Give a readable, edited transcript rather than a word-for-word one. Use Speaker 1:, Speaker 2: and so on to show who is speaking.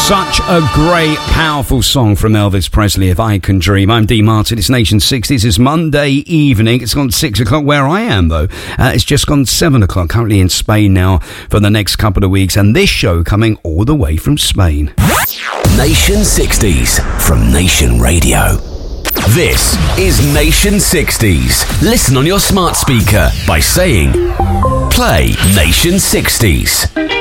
Speaker 1: Such a great, powerful song from Elvis Presley, If I Can Dream. I'm Dean Martin. It's Nation 60s. It's Monday evening. It's gone 6 o'clock where I am, though. It's just gone 7 o'clock. Currently in Spain now for the next couple of weeks. And this show coming all the way from Spain.
Speaker 2: Nation 60s from Nation Radio. This is Nation 60s. Listen on your smart speaker by saying, play Nation 60s.